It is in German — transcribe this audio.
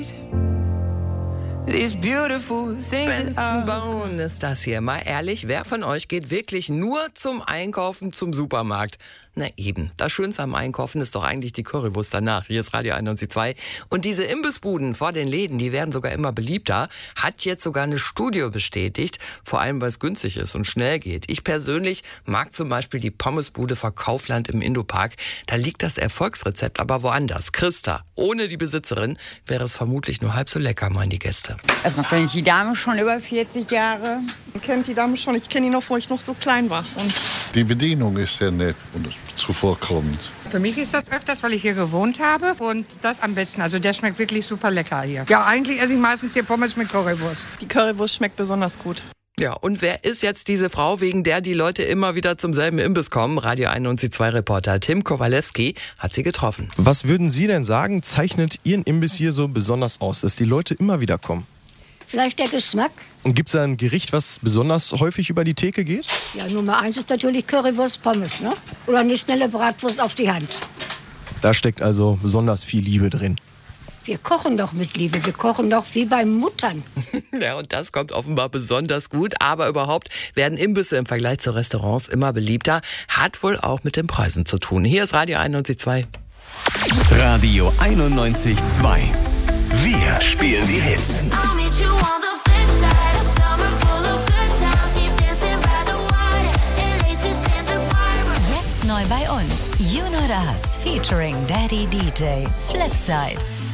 Benson Boone ist das hier. Mal ehrlich, wer von euch geht wirklich nur zum Einkaufen zum Supermarkt? Na eben, das Schönste am Einkaufen ist doch eigentlich die Currywurst danach. Hier ist Radio 91.2. Und diese Imbissbuden vor den Läden, die werden sogar immer beliebter. Hat jetzt sogar eine Studie bestätigt. Vor allem, weil es günstig ist und schnell geht. Ich persönlich mag zum Beispiel die Pommesbude vor Kaufland im Indopark. Da liegt das Erfolgsrezept aber woanders. Christa, ohne die Besitzerin wäre es vermutlich nur halb so lecker, meinen die Gäste. Also kenne ich die Dame schon über 40 Jahre. Ich kenne die Dame schon. Ich kenne die noch, wo ich noch so klein war. Und die Bedienung ist sehr nett und zuvorkommend. Für mich ist das öfters, weil ich hier gewohnt habe und das am besten. Also der schmeckt wirklich super lecker hier. Ja, eigentlich esse ich meistens hier Pommes mit Currywurst. die Currywurst schmeckt besonders gut. Ja, und wer ist jetzt diese Frau, wegen der die Leute immer wieder zum selben Imbiss kommen? Radio 91.2-Reporter Tim Kowalewski hat sie getroffen. Was würden Sie denn sagen, zeichnet Ihren Imbiss hier so besonders aus, dass die Leute immer wieder kommen? Vielleicht der Geschmack. Und gibt es da ein Gericht, was besonders häufig über die Theke geht? Ja, Nummer 1 ist natürlich Currywurst Pommes, ne? Oder eine schnelle Bratwurst auf die Hand. Da steckt also besonders viel Liebe drin. Wir kochen doch mit Liebe. Wir kochen doch wie bei Muttern. Ja, und das kommt offenbar besonders gut. Aber überhaupt werden Imbisse im Vergleich zu Restaurants immer beliebter. Hat wohl auch mit den Preisen zu tun. Hier ist Radio 91.2. Radio 91.2. Wir spielen die Hits. Jetzt neu bei uns. You Know Das featuring Daddy DJ. Flipside.